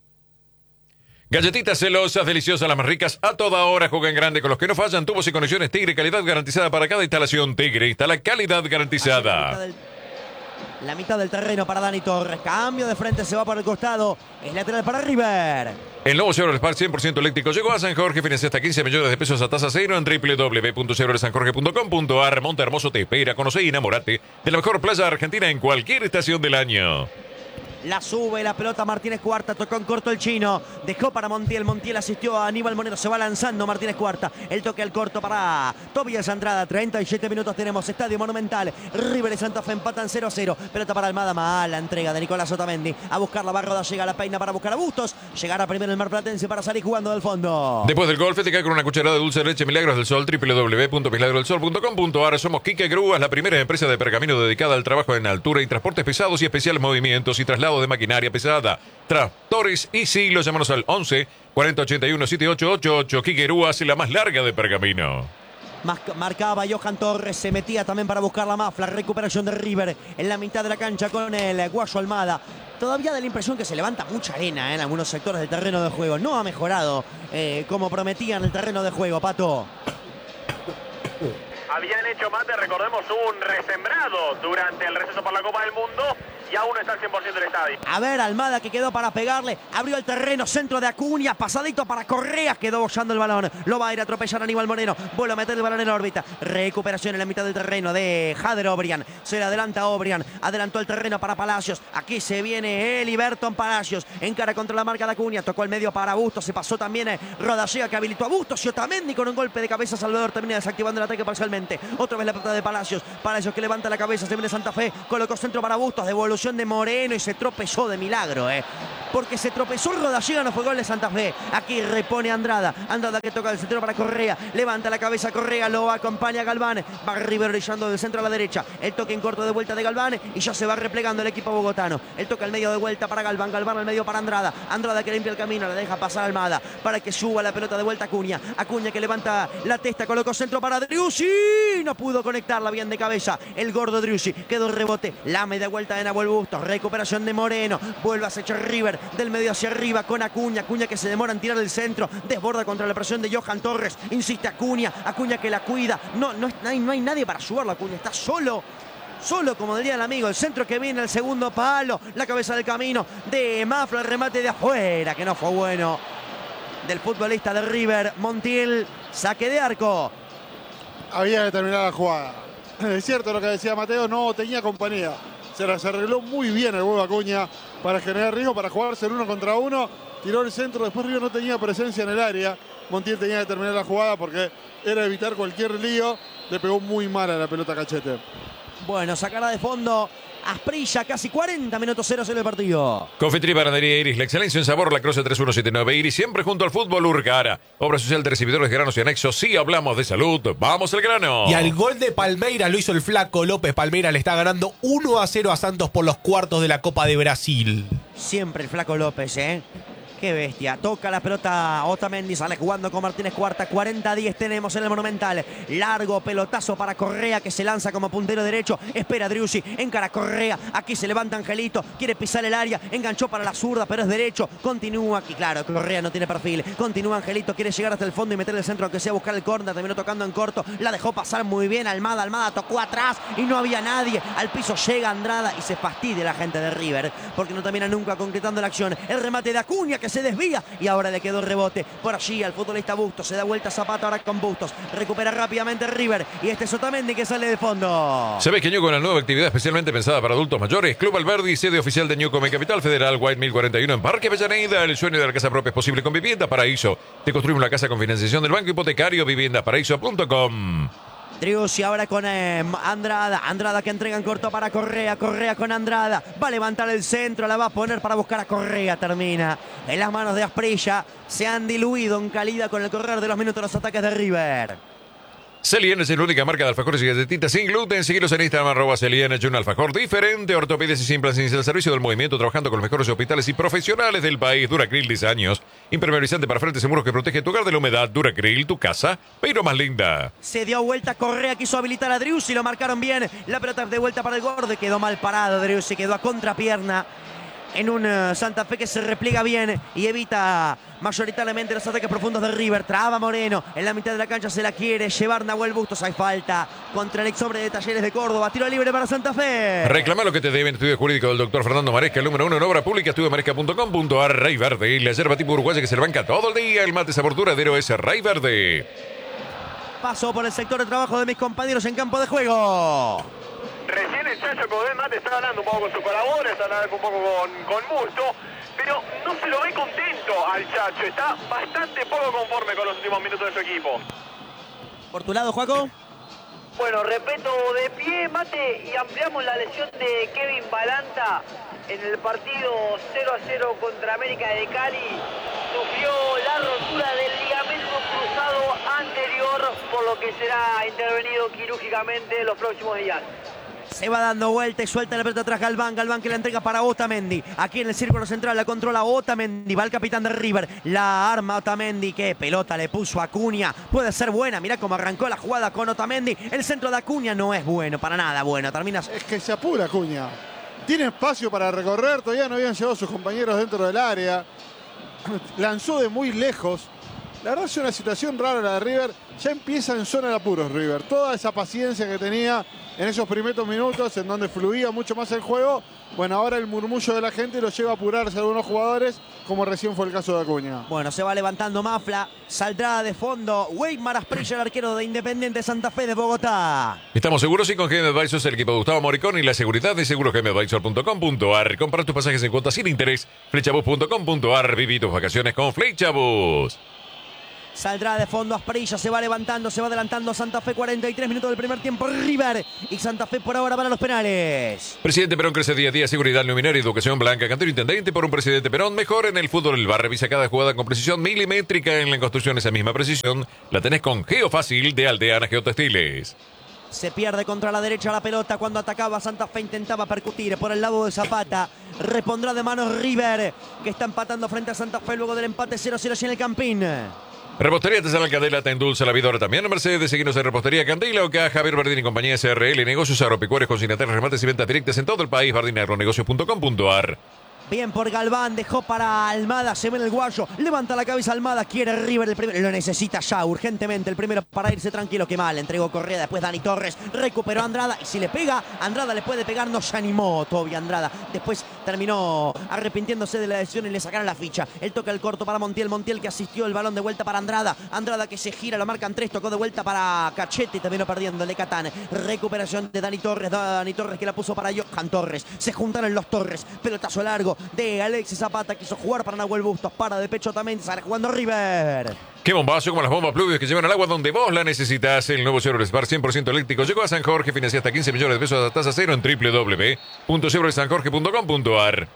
Galletitas celosas, deliciosas, las más ricas, a toda hora. Jueguen grande con los que no fallan. Tubos y conexiones Tigre, calidad garantizada para cada instalación. Tigre, instala calidad garantizada. La mitad del terreno para Dani Torres. Cambio de frente, se va por el costado. Es lateral para River. El nuevo Chevrolet Spark cien por ciento eléctrico llegó a San Jorge. Financia hasta quince millones de pesos a tasa cero en doble u doble u doble u punto chevrolet san jorge punto com punto ar. Monte Hermoso te espera. Conoce y enamorate de la mejor playa argentina en cualquier estación del año. La sube la pelota Martínez Cuarta, tocó en corto el chino, dejó para Montiel, Montiel asistió a Aníbal Moreno, se va lanzando Martínez Cuarta, el toque al corto para Tobias Andrada, treinta y siete minutos tenemos, Estadio Monumental, River y Santa Fe empatan cero a cero, pelota para Almada, mala entrega de Nicolás Otamendi, a buscar la barroda, llega la peina para buscar a Bustos, llegará primero el marplatense para salir jugando del fondo. Después del golpe te cae con una cucharada de dulce de leche Milagros del Sol, doble u doble u doble u punto milagros del sol punto com punto ar. Somos Quique Grúas, la primera empresa de pergamino dedicada al trabajo en altura y transportes pesados y especiales movimientos y traslados de maquinaria pesada. Tractores y siglos, llámanos al once cuarenta ochenta y uno setenta y ocho ochenta y ocho. Quique Grúas, la más larga de pergamino. Marcaba Johan Torres, se metía también para buscar la mafla, recuperación de River en la mitad de la cancha con el Guayo Almada. Todavía da la impresión que se levanta mucha arena en algunos sectores del terreno de juego. No ha mejorado eh, como prometía en el terreno de juego, Pato. Habían hecho, Mate, recordemos, un resembrado durante el receso por la Copa del Mundo y aún no está al cien por ciento del estadio. A ver, Almada que quedó para pegarle, abrió el terreno, centro de Acuña, pasadito para Correa, quedó bollando el balón, lo va a ir a atropellar Aníbal Moreno, vuelve a meter el balón en la órbita, recuperación en la mitad del terreno de Jader Obrian, se le adelanta Obrian, adelantó el terreno para Palacios, aquí se viene Eliberton Palacios, encara contra la marca de Acuña, tocó el medio para Bustos, se pasó también Rodallega que habilitó a Bustos y Otamendi con un golpe de cabeza, Salvador termina desactivando el ataque parcialmente, otra vez la pelota de Palacios, Palacios que levanta la cabeza, se viene Santa Fe, colocó centro para Bustos, devolución de Moreno y se tropezó de milagro, eh. Porque se tropezó Rodallega, no fue gol de Santa Fe. Aquí repone Andrada. Andrada que toca el centro para Correa. Levanta la cabeza Correa, lo acompaña Galván. Va River brillando del centro a la derecha. El toque en corto de vuelta de Galván y ya se va replegando el equipo bogotano. El toque al medio de vuelta para Galván. Galván al medio para Andrada. Andrada que limpia el camino, la deja pasar Almada para que suba la pelota de vuelta Acuña. Acuña que levanta la testa, colocó centro para Driussi. No pudo conectarla bien de cabeza. El gordo Driussi quedó el rebote. La media vuelta de Nahuel Bustos. Recuperación de Moreno. Vuelve a acechar River del medio hacia arriba con Acuña. Acuña que se demora en tirar el centro. Desborda contra la presión de Johan Torres. Insiste Acuña. Acuña que la cuida. No, no, no, hay, no hay nadie para ayudarlo. Acuña está solo. Solo, como diría el amigo. El centro que viene, el segundo palo. La cabeza del camino de Mafra. El remate de afuera, que no fue bueno. Del futbolista de River, Montiel. Saque de arco. Había que terminar la jugada. Es cierto lo que decía Mateo, no tenía compañía. Se las arregló muy bien el huevo Acuña para generar riesgo, para jugarse el uno contra uno. Tiró el centro, después River no tenía presencia en el área. Montiel tenía que terminar la jugada porque era evitar cualquier lío. Le pegó muy mal a la pelota Cachete. Bueno, sacará de fondo Asprilla, casi cuarenta minutos cero cero el partido. Confitería Panadería Iris, la excelencia en sabor, la Croce tres uno siete nueve Iris, siempre junto al fútbol Urcara. Obra social de recibidores, granos y anexos. Sí, hablamos de salud. Vamos al grano. Y al gol de Palmeiras lo hizo el flaco López. Palmeiras le está ganando uno a cero a Santos por los cuartos de la Copa de Brasil. Siempre el flaco López, ¿eh? Qué bestia. Toca la pelota Otamendi, sale jugando con Martínez Cuarta. cuarenta a diez tenemos en el Monumental. Largo pelotazo para Correa que se lanza como puntero derecho. Espera Driussi, encara Correa. Aquí se levanta Angelito, quiere pisar el área. Enganchó para la zurda, pero es derecho. Continúa aquí, claro, Correa no tiene perfil. Continúa Angelito, quiere llegar hasta el fondo y meter el centro, aunque sea buscar el córner. Terminó tocando en corto. La dejó pasar muy bien Almada. Almada tocó atrás y no había nadie. Al piso llega Andrada y se fastidia la gente de River porque no termina nunca concretando la acción. El remate de Acuña que se desvía y ahora le quedó el rebote por allí al futbolista Bustos. Se da vuelta Zapata ahora con Bustos. Recupera rápidamente River y este es Otamendi que sale de fondo. Se ve que Ñuco, una nueva actividad especialmente pensada para adultos mayores. Club Alberdi, sede oficial de Ñuco en Capital Federal, White mil cuarenta y uno en Parque Avellaneda. El sueño de la casa propia es posible con Vivienda Paraíso. Te construimos una casa con financiación del Banco Hipotecario, vivienda paraíso punto com. Driussi ahora con eh, Andrada. Andrada que entrega en corto para Correa. Correa con Andrada. Va a levantar el centro. La va a poner para buscar a Correa. Termina en las manos de Asprilla. Se han diluido en calidad con el correr de los minutos los ataques de River. Celien es la única marca de alfajores y galletitas sin gluten. Síguelos en Instagram, arroba Celien, es un alfajor diferente. Ortopedia y sin sin el servicio del movimiento, trabajando con los mejores hospitales y profesionales del país. Duracril, diez años. Impermeabilizante para frentes seguros que protege tu hogar de la humedad. Duracril, tu casa, pero más linda. Se dio vuelta Correa, quiso habilitar a Driussi, lo marcaron bien. La pelota de vuelta para el gordo, quedó mal parado Driussi, quedó a contrapierna. En un uh, Santa Fe que se repliega bien y evita mayoritariamente los ataques profundos de River. Traba Moreno, en la mitad de la cancha se la quiere llevar Nahuel Bustos. Hay falta contra el ex hombre de Talleres de Córdoba. Tiro libre para Santa Fe. Reclama lo que te deben. Estudio jurídico del doctor Fernando Maresca, el número uno en obra pública, estudio maresca punto com punto ar. Rey Verde, la yerba tipo uruguaya que se le banca todo el día. El mate sabor duradero es Rey Verde. Paso por el sector de trabajo de mis compañeros en campo de juego. Recién el Chacho Codé Mate está hablando un poco con sus colaboradores, está hablando un poco con, con Musto, pero no se lo ve contento al Chacho, está bastante poco conforme con los últimos minutos de su equipo. Por tu lado, Joaco. Bueno, respeto de pie, Mate, y ampliamos la lesión de Kevin Balanta en el partido cero a cero contra América de Cali. Sufrió la rotura del ligamento cruzado anterior, por lo que será intervenido quirúrgicamente en los próximos días. Se va dando vuelta y suelta la pelota atrás Galván. Galván que la entrega para Otamendi. Aquí en el círculo central la controla Otamendi. Va el capitán de River. La arma Otamendi. Qué pelota le puso a Acuña. Puede ser buena. Mirá cómo arrancó la jugada con Otamendi. El centro de Acuña no es bueno. Para nada bueno. Termina. Es que se apura Acuña. Tiene espacio para recorrer. Todavía no habían llegado sus compañeros dentro del área. Lanzó de muy lejos. La verdad es una situación rara la de River. Ya empieza en zona de apuros River. Toda esa paciencia que tenía en esos primeros minutos en donde fluía mucho más el juego. Bueno, ahora el murmullo de la gente lo lleva a apurarse a algunos jugadores, como recién fue el caso de Acuña. Bueno, se va levantando Mafla, saldrá de fondo Weimar Asprilla, el arquero de Independiente Santa Fe de Bogotá. Estamos seguros y con G M Advisors, el equipo de Gustavo Moricón y la seguridad de seguros G M Advisor punto com punto a r. Comprar tus pasajes en cuotas sin interés. Flechabus punto com punto a r. Viví tus vacaciones con Flechabus. Saldrá de fondo Asprilla, se va levantando, se va adelantando Santa Fe, cuarenta y tres minutos del primer tiempo, River y Santa Fe por ahora van a los penales. Presidente Perón crece día a día, seguridad, luminaria, educación blanca, cantero intendente por un presidente Perón, mejor en el fútbol el bar, revisa cada jugada con precisión milimétrica, en la construcción esa misma precisión, la tenés con Geofácil de Aldeana Geotextiles. Se pierde contra la derecha la pelota cuando atacaba Santa Fe, intentaba percutir por el lado de Zapata. Repondrá de manos River, que está empatando frente a Santa Fe luego del empate cero cero en el Campín. Repostería Artesanal Candela te endulza la vida ahora también. Mercedes, seguinos en Repostería Candela o que a Javier Bardín y compañía S R L, negocios agropecuarios, consignatarios, remates y ventas directas en todo el país. bardín agronegocios punto com punto a r. Bien por Galván, dejó para Almada, se ve en el guayo, levanta la cabeza Almada, quiere River el primero, lo necesita ya urgentemente el primero para irse tranquilo, que mal, entregó Correa, después Dani Torres, recuperó a Andrada y si le pega, Andrada le puede pegar, no se animó todavía Andrada, después terminó arrepintiéndose de la decisión y le sacaron la ficha, él toca el corto para Montiel, Montiel que asistió el balón de vuelta para Andrada, Andrada que se gira, lo marcan tres, tocó de vuelta para Cachete y terminó perdiendo Lecatán, recuperación de Dani Torres, Dani Torres que la puso para Johan Torres, se juntaron los Torres, pelotazo largo de Alexis Zapata, quiso jugar para Nahuel Bustos, para de pecho también, sale jugando River. Qué bombazo como las bombas pluvios que llevan al agua donde vos la necesitas. El nuevo Chevrolet Spark cien por ciento eléctrico llegó a San Jorge, financia hasta quince millones de pesos a tasa cero en doble u doble u doble u punto chevrolet san jorge punto com punto a r.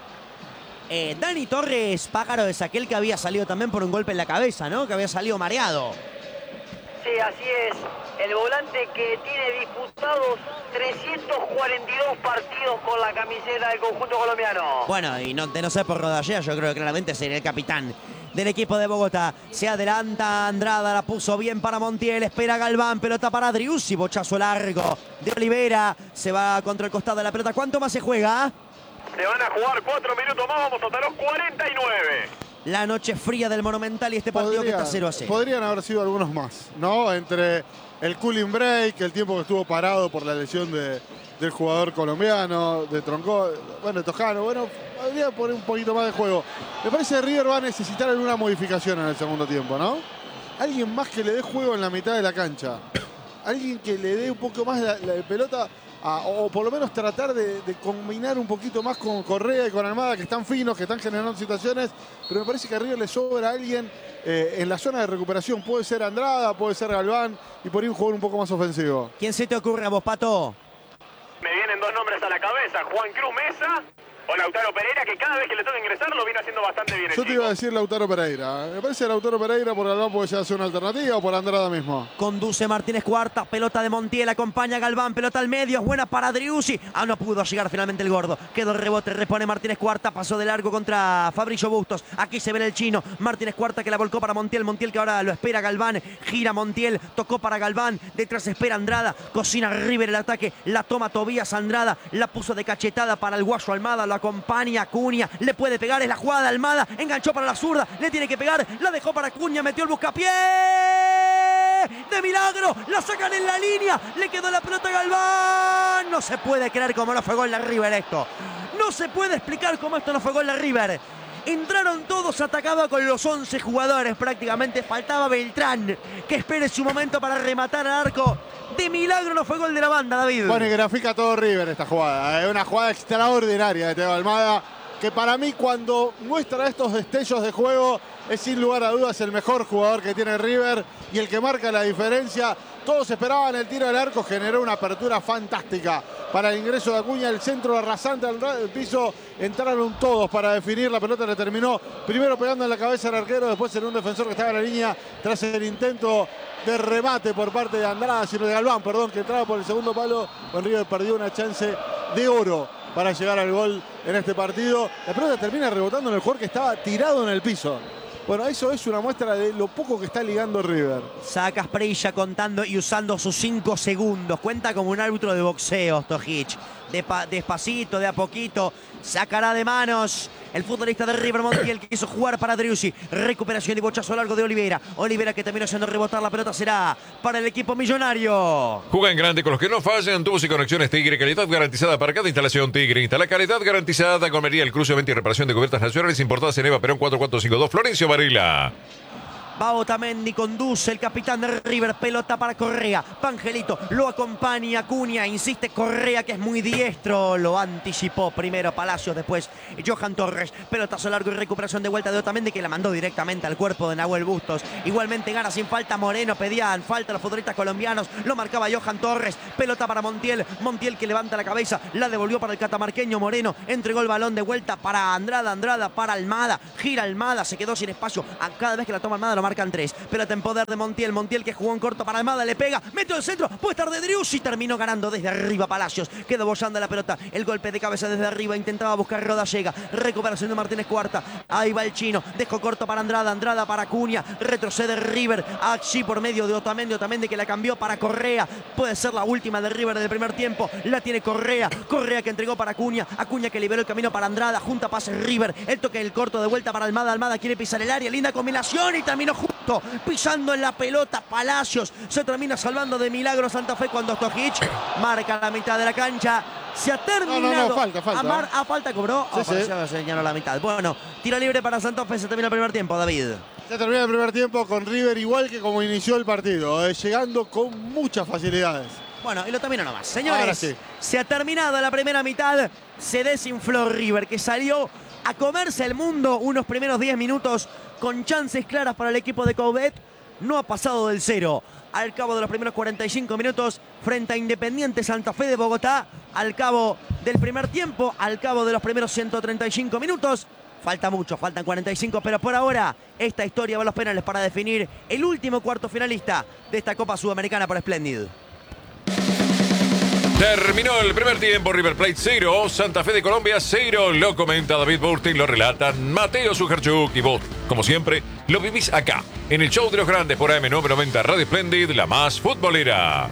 Eh, Dani Torres, pájaro es aquel que había salido también por un golpe en la cabeza, ¿no? Que había salido mareado. Sí, así es. El volante que tiene disputados trescientos cuarenta y dos partidos con la camiseta del conjunto colombiano. Bueno, y no, de no ser por Rodallega, yo creo que claramente sería el capitán del equipo de Bogotá. Se adelanta Andrada, la puso bien para Montiel, espera Galván, pelota para Driussi, bochazo largo de Olivera, se va contra el costado de la pelota. ¿Cuánto más se juega? Se van a jugar cuatro minutos más, vamos hasta los cuarenta y nueve. La noche fría del Monumental y este partido Podría, que está cero a cero. Podrían haber sido algunos más, ¿no? Entre el cooling break, el tiempo que estuvo parado por la lesión de, del jugador colombiano, de Tronco, bueno, Toscano, bueno, podría poner un poquito más de juego. Me parece que River va a necesitar alguna modificación en el segundo tiempo, ¿no? Alguien más que le dé juego en la mitad de la cancha. Alguien que le dé un poco más la, la pelota, a, o por lo menos tratar de, de combinar un poquito más con Correa y con Almada, que están finos, que están generando situaciones, pero me parece que a River le sobra a alguien eh, en la zona de recuperación. Puede ser Andrada, puede ser Galván, y por ahí un jugador un poco más ofensivo. ¿Quién se te ocurre a vos, Pato? Me vienen dos nombres a la cabeza, Juan Cruz Mesa o Lautaro Pereira, que cada vez que le toca ingresar lo viene haciendo bastante bien. Yo te iba a decir Lautaro Pereira. Me parece Lautaro Pereira por Galván puede ser una alternativa o por Andrada mismo. Conduce Martínez Cuarta, pelota de Montiel, acompaña a Galván, pelota al medio, es buena para Driussi. Ah, no pudo llegar finalmente el gordo. Quedó el rebote, repone Martínez Cuarta, pasó de largo contra Fabricio Bustos. Aquí se ve el chino, Martínez Cuarta que la volcó para Montiel, Montiel que ahora lo espera Galván, gira Montiel, tocó para Galván, detrás espera Andrada, cocina River el ataque, la toma Tobías Andrada, la puso de cachetada para el guayo Almada, lo acompaña Acuña, le puede pegar, es la jugada de Almada, enganchó para la zurda, le tiene que pegar, la dejó para Acuña, metió el buscapié de milagro, la sacan en la línea, le quedó la pelota a Galván, no se puede creer cómo no fue gol de River esto, no se puede explicar cómo esto no fue gol de River. Entraron todos, atacaba con los once jugadores prácticamente, faltaba Beltrán, que espere su momento para rematar al arco. De milagro no fue gol de la banda, David. Bueno, y grafica todo River esta jugada. Es una jugada extraordinaria de Teo Almada, que para mí cuando muestra estos destellos de juego es sin lugar a dudas el mejor jugador que tiene River y el que marca la diferencia. Todos esperaban el tiro del arco, generó una apertura fantástica para el ingreso de Acuña, el centro rasante al piso, entraron todos para definir, la pelota le terminó primero pegando en la cabeza al arquero, después en un defensor que estaba en la línea tras el intento de remate por parte de Andrada, sino de Galván, perdón, que entraba por el segundo palo. Con River perdió una chance de oro para llegar al gol en este partido. La pelota termina rebotando en el jugador que estaba tirado en el piso. Bueno, eso es una muestra de lo poco que está ligando River. Saca Asprilla contando y usando sus cinco segundos. Cuenta como un árbitro de boxeo, Stojic. de despacito, de a poquito. Sacará de manos el futbolista de River Montiel, que quiso jugar para Driussi. Recuperación y bochazo largo de Olivera. Olivera que terminó haciendo rebotar la pelota, será para el equipo millonario. Juega en grande con los que no fallan. Tubos y conexiones Tigre. Calidad garantizada para cada instalación Tigre. Instala calidad garantizada con María el Cruce, venta y reparación de cubiertas nacionales importadas en Eva Perón cuatro cuatro cinco dos. Florencio Varela. Va Otamendi, conduce el capitán de River, pelota para Correa. Pangelito lo acompaña, Acuña, insiste Correa, que es muy diestro, lo anticipó primero Palacios, después Johan Torres. Pelotazo largo y recuperación de vuelta de Otamendi, que la mandó directamente al cuerpo de Nahuel Bustos. Igualmente gana sin falta Moreno, pedían falta los futbolistas colombianos, lo marcaba Johan Torres. Pelota para Montiel, Montiel que levanta la cabeza, la devolvió para el catamarqueño Moreno, entregó el balón de vuelta para Andrada, Andrada para Almada, gira Almada, se quedó sin espacio. A cada vez que la toma Almada lo marcan tres. Pelota en poder de Montiel. Montiel que jugó en corto para Almada. Le pega. Metió el centro. Puede estar de Driussi. Terminó ganando desde arriba Palacios. Quedó bollando la pelota. El golpe de cabeza desde arriba. Intentaba buscar Rodallega. Recuperación de Martínez Cuarta. Ahí va el chino. Dejó corto para Andrada. Andrada para Acuña. Retrocede River. Allí por medio de Otamendi. Otamendi que la cambió para Correa. Puede ser la última de River del primer tiempo. La tiene Correa. Correa que entregó para Acuña. Acuña que liberó el camino para Andrada. Junta pase River. El toque del corto de vuelta para Almada. Almada quiere pisar el área. Linda combinación y terminó justo pisando en la pelota. Palacios se termina salvando de milagro Santa Fe cuando Stojic marca la mitad de la cancha. Se ha terminado. No, no, no, falta, falta. Amar, a falta cobró. Sí, Oh, sí. parecía que señaló la mitad. Bueno, tiro libre para Santa Fe. Se termina el primer tiempo, David. Se termina el primer tiempo con River igual que como inició el partido, eh, llegando con muchas facilidades. Bueno, y lo termino nomás. Señores, Ahora sí. se ha terminado la primera mitad. Se desinfló River, que salió a comerse el mundo unos primeros diez minutos con chances claras para el equipo de Coudet. No ha pasado del cero. Al cabo de los primeros cuarenta y cinco minutos, frente a Independiente Santa Fe de Bogotá, al cabo del primer tiempo, al cabo de los primeros ciento treinta y cinco minutos, falta mucho, faltan cuarenta y cinco, pero por ahora esta historia va a los penales para definir el último cuarto finalista de esta Copa Sudamericana por Splendid. Terminó el primer tiempo, River Plate cero, Santa Fe de Colombia cero. Lo comenta David Burtin, lo relatan Mateo Sujarchuk y vos, como siempre, lo vivís acá, en el show de los grandes por A M novecientos noventa Radio Splendid, la más futbolera.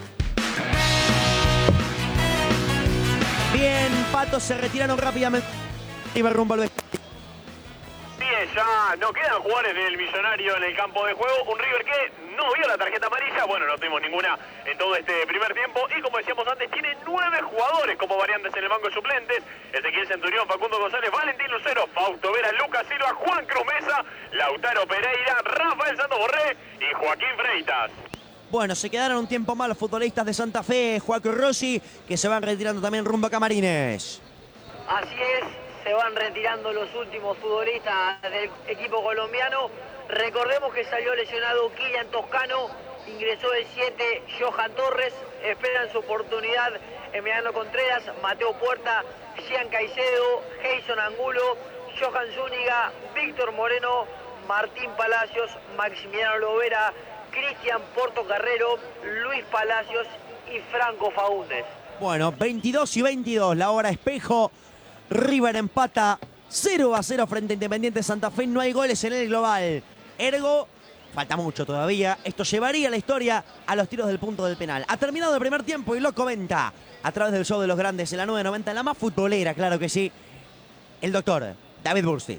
Bien, Patos se retiraron rápidamente. River rumbo al vestuario. Bien, ya no quedan jugadores del Millonario en el campo de juego. Un River que no vio la tarjeta amarilla. Bueno, no tuvimos ninguna en todo este primer tiempo. Y como decíamos antes, tiene nueve jugadores como variantes en el banco de suplentes. Ezequiel Centurión, Facundo González, Valentín Lucero, Fausto Vera, Lucas Silva, Juan Cruz Mesa, Lautaro Pereira, Rafael Santos Borré y Joaquín Freitas. Bueno, se quedaron un tiempo más los futbolistas de Santa Fe, Joaquín Rossi, que se van retirando también rumbo a Camarines. Así es, se van retirando los últimos futbolistas del equipo colombiano. Recordemos que salió lesionado Kylian Toscano, ingresó el siete Johan Torres, esperan su oportunidad Emiliano Contreras, Mateo Puerta, Gian Caicedo, Jason Angulo, Johan Zúñiga, Víctor Moreno, Martín Palacios, Maximiliano Lovera, Cristian Portocarrero, Luis Palacios y Franco Faúndez. Bueno, veintidós y veintidós, la hora espejo. River empata cero a cero frente a Independiente Santa Fe. No hay goles en el global. Ergo, falta mucho todavía. Esto llevaría la historia a los tiros del punto del penal. Ha terminado el primer tiempo y lo comenta a través del show de los grandes en la nueve noventa, en la más futbolera, claro que sí, el doctor David Burstein.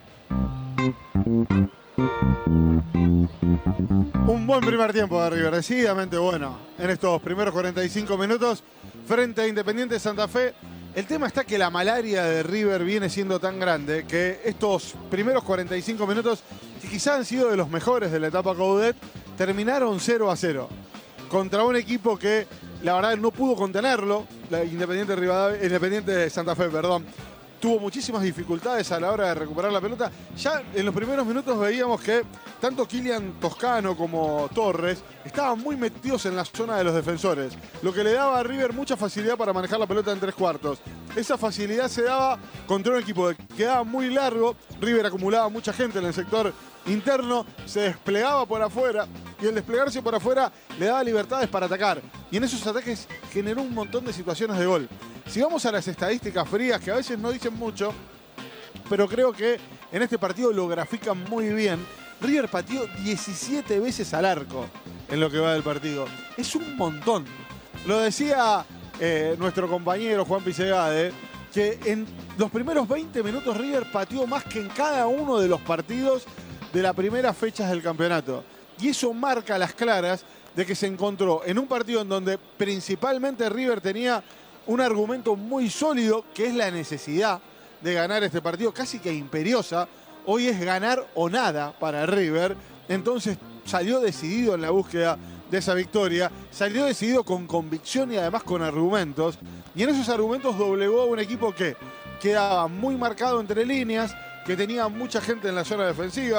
Un buen primer tiempo de River, decididamente bueno en estos primeros cuarenta y cinco minutos frente a Independiente Santa Fe. El tema está que la malaria de River viene siendo tan grande que estos primeros cuarenta y cinco minutos, que quizás han sido de los mejores de la etapa Coudet, terminaron cero a cero. Contra un equipo que la verdad no pudo contenerlo, la Independiente, Rivadavia, Independiente de Santa Fe, perdón. Tuvo muchísimas dificultades a la hora de recuperar la pelota. Ya en los primeros minutos veíamos que tanto Kylian Toscano como Torres estaban muy metidos en la zona de los defensores, lo que le daba a River mucha facilidad para manejar la pelota en tres cuartos. Esa facilidad se daba contra un equipo que quedaba muy largo. River acumulaba mucha gente en el sector interno, se desplegaba por afuera y el desplegarse por afuera le daba libertades para atacar. Y en esos ataques generó un montón de situaciones de gol. Si vamos a las estadísticas frías, que a veces no dicen mucho, pero creo que en este partido lo grafican muy bien, River pateó diecisiete veces al arco en lo que va del partido. Es un montón. Lo decía eh, nuestro compañero Juan Pisegade, que en los primeros veinte minutos River pateó más que en cada uno de los partidos de las primeras fechas del campeonato. Y eso marca a las claras de que se encontró en un partido en donde principalmente River tenía un argumento muy sólido, que es la necesidad de ganar este partido, casi que imperiosa. Hoy es ganar o nada para River. Entonces salió decidido en la búsqueda de esa victoria, salió decidido con convicción y además con argumentos. Y en esos argumentos doblegó a un equipo que quedaba muy marcado entre líneas, que tenía mucha gente en la zona defensiva.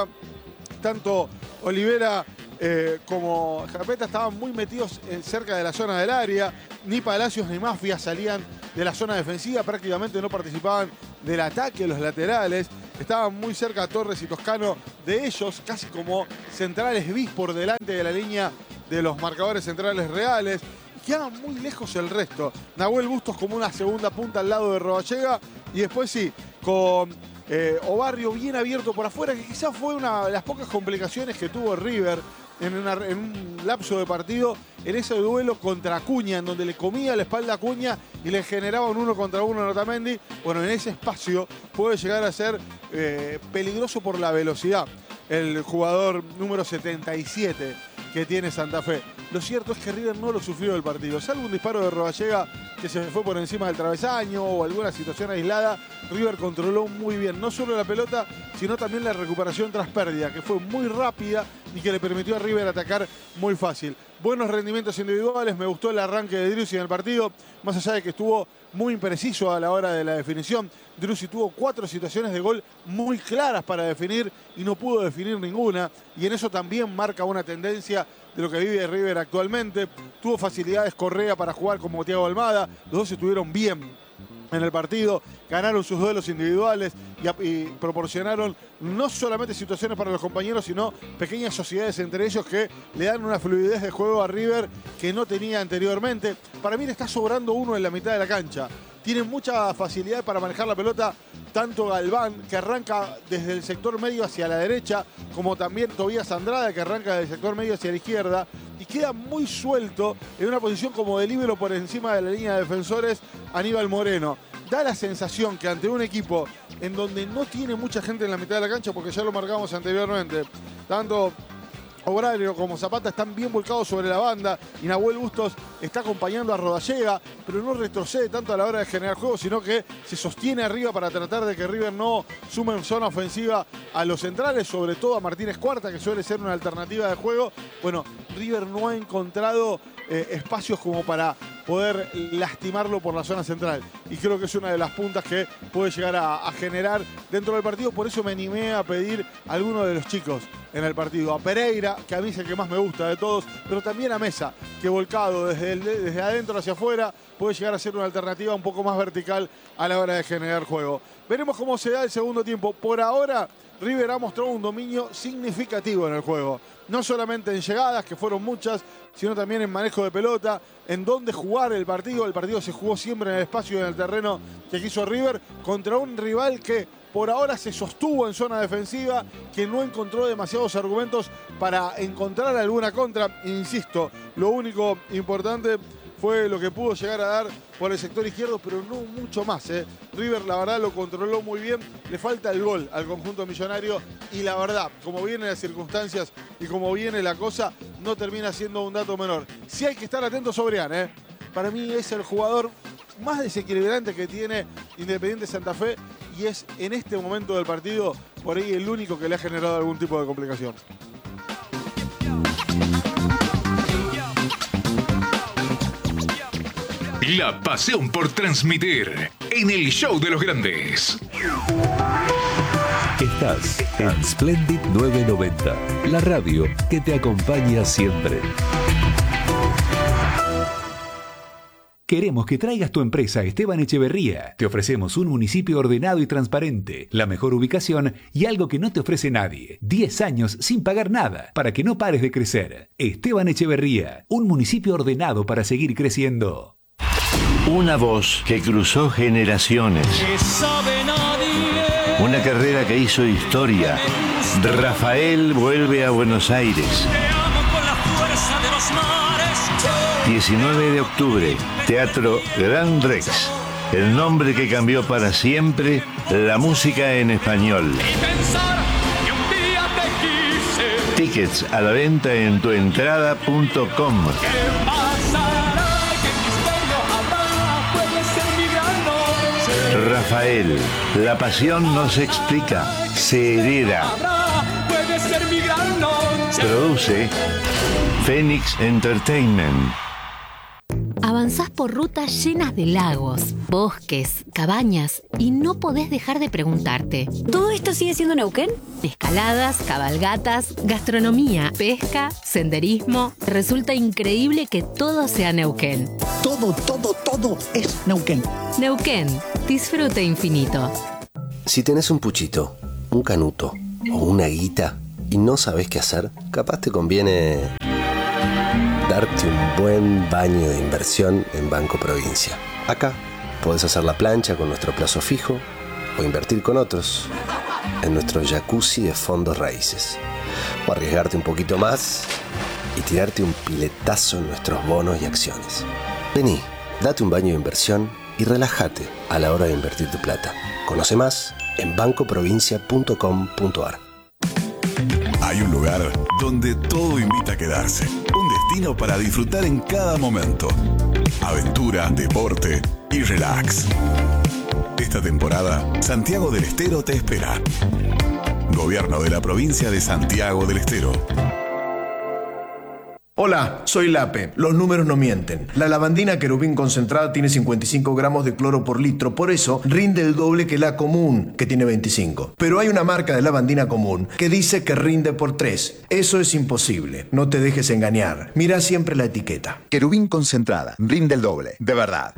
Tanto Olivera eh, como Scarpetta estaban muy metidos en, cerca de la zona del área. Ni Palacios ni Mafia salían de la zona defensiva, prácticamente no participaban del ataque, los laterales. Estaban muy cerca Torres y Toscano de ellos, casi como centrales bis por delante de la línea de los marcadores centrales reales. Quedaban muy lejos el resto. Nahuel Bustos como una segunda punta al lado de Rodallega. Y después sí, con eh, Obarrio bien abierto por afuera, que quizás fue una de las pocas complicaciones que tuvo River en, una, en un lapso de partido, en ese duelo contra Acuña, en donde le comía la espalda a Acuña y le generaba un uno contra uno a Otamendi. Bueno, en ese espacio puede llegar a ser eh, peligroso por la velocidad el jugador número setenta y siete que tiene Santa Fe. Lo cierto es que River no lo sufrió el partido. Salvo un disparo de Rodallega que se fue por encima del travesaño o alguna situación aislada, River controló muy bien no solo la pelota, sino también la recuperación tras pérdida, que fue muy rápida y que le permitió a River atacar muy fácil. Buenos rendimientos individuales, me gustó el arranque de Driussi en el partido, más allá de que estuvo muy impreciso a la hora de la definición. Driussi tuvo cuatro situaciones de gol muy claras para definir y no pudo definir ninguna, y en eso también marca una tendencia de lo que vive River actualmente. Tuvo facilidades Correa para jugar como Thiago Almada, los dos estuvieron bien en el partido, ganaron sus duelos individuales y, y proporcionaron no solamente situaciones para los compañeros, sino pequeñas sociedades entre ellos que le dan una fluidez de juego a River que no tenía anteriormente. Para mí le está sobrando uno en la mitad de la cancha. Tiene mucha facilidad para manejar la pelota, tanto Galván, que arranca desde el sector medio hacia la derecha, como también Tobías Andrada, que arranca desde el sector medio hacia la izquierda, y queda muy suelto en una posición como de líbero por encima de la línea de defensores Aníbal Moreno. Da la sensación que ante un equipo en donde no tiene mucha gente en la mitad de la cancha, porque ya lo marcamos anteriormente, tanto Obrario como Zapata están bien volcados sobre la banda y Nahuel Bustos está acompañando a Rodallega, pero no retrocede tanto a la hora de generar juego, sino que se sostiene arriba para tratar de que River no sume en zona ofensiva a los centrales, sobre todo a Martínez Cuarta, que suele ser una alternativa de juego. Bueno, River no ha encontrado eh, espacios como para poder lastimarlo por la zona central. Y creo que es una de las puntas que puede llegar a, a generar dentro del partido. Por eso me animé a pedir a alguno de los chicos en el partido. A Pereira, que a mí es el que más me gusta de todos, pero también a Mesa, que volcado desde, el, desde adentro hacia afuera puede llegar a ser una alternativa un poco más vertical a la hora de generar juego. Veremos cómo se da el segundo tiempo. Por ahora, River ha mostrado un dominio significativo en el juego. No solamente en llegadas, que fueron muchas, sino también en manejo de pelota, en dónde jugar el partido. El partido se jugó siempre en el espacio y en el terreno que quiso River, contra un rival que por ahora se sostuvo en zona defensiva, que no encontró demasiados argumentos para encontrar alguna contra. Insisto, lo único importante fue lo que pudo llegar a dar por el sector izquierdo, pero no mucho más. ¿eh? River, la verdad, lo controló muy bien. Le falta el gol al conjunto millonario y la verdad, como vienen las circunstancias y como viene la cosa, no termina siendo un dato menor. Sí hay que estar atento sobre Brian. ¿eh? Para mí es el jugador más desequilibrante que tiene Independiente Santa Fe y es en este momento del partido por ahí el único que le ha generado algún tipo de complicación. La pasión por transmitir en el show de los grandes. Estás en Splendid novecientos noventa, la radio que te acompaña siempre. Queremos que traigas tu empresa a Esteban Echeverría. Te ofrecemos un municipio ordenado y transparente, la mejor ubicación y algo que no te ofrece nadie. diez años sin pagar nada, para que no pares de crecer. Esteban Echeverría, un municipio ordenado para seguir creciendo. Una voz que cruzó generaciones. Una carrera que hizo historia. Rafael vuelve a Buenos Aires. diecinueve de octubre, Teatro Gran Rex. El nombre que cambió para siempre la música en español. Tickets a la venta en tuentrada punto com. Rafael, la pasión no se explica, se hereda. Produce Phoenix Entertainment. Avanzás por rutas llenas de lagos, bosques, cabañas y no podés dejar de preguntarte. ¿Todo esto sigue siendo Neuquén? Escaladas, cabalgatas, gastronomía, pesca, senderismo. Resulta increíble que todo sea Neuquén. Todo, todo, todo es Neuquén. Neuquén, disfrute infinito. Si tenés un puchito, un canuto o una guita y no sabés qué hacer, capaz te conviene darte un buen baño de inversión en Banco Provincia. Acá podés hacer la plancha con nuestro plazo fijo o invertir con otros en nuestro jacuzzi de fondos raíces. O arriesgarte un poquito más y tirarte un piletazo en nuestros bonos y acciones. Vení, date un baño de inversión y relájate a la hora de invertir tu plata. Conoce más en banco provincia punto com punto a r. Hay un lugar donde todo invita a quedarse. Un destino para disfrutar en cada momento. Aventura, deporte y relax. Esta temporada, Santiago del Estero te espera. Gobierno de la provincia de Santiago del Estero. Hola, soy Lape. Los números no mienten. La lavandina querubín concentrada tiene cincuenta y cinco gramos de cloro por litro, por eso rinde el doble que la común, que tiene veinticinco. Pero hay una marca de lavandina común que dice que rinde por tres. Eso es imposible. No te dejes engañar. Mira siempre la etiqueta. Querubín concentrada, rinde el doble, de verdad.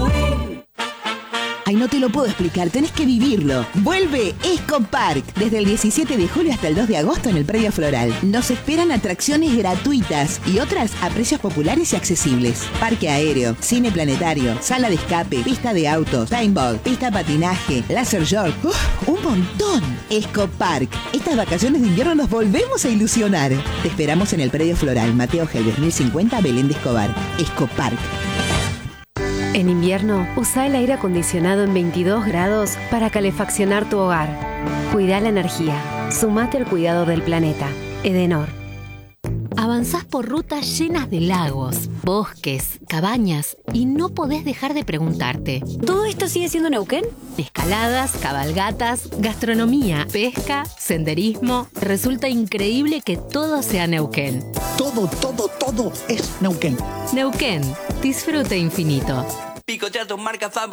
Ay, no te lo puedo explicar, tenés que vivirlo. Vuelve Esco Park, desde el diecisiete de julio hasta el dos de agosto en el Predio Floral. Nos esperan atracciones gratuitas y otras a precios populares y accesibles. Parque aéreo, cine planetario, sala de escape, pista de autos, paintball, pista de patinaje, laser short. ¡Uf! ¡Un montón! Esco Park. Estas vacaciones de invierno nos volvemos a ilusionar. Te esperamos en el Predio Floral, Mateo Helves mil cincuenta, Belén de Escobar. Esco Park. En invierno, usa el aire acondicionado en veintidós grados para calefaccionar tu hogar. Cuida la energía. Sumate al cuidado del planeta. Edenor. Avanzás por rutas llenas de lagos, bosques, cabañas y no podés dejar de preguntarte. ¿Todo esto sigue siendo Neuquén? Escaladas, cabalgatas, gastronomía, pesca, senderismo. Resulta increíble que todo sea Neuquén. Todo, todo, todo es Neuquén. Neuquén, disfrute infinito. Picotear tu marca favorita.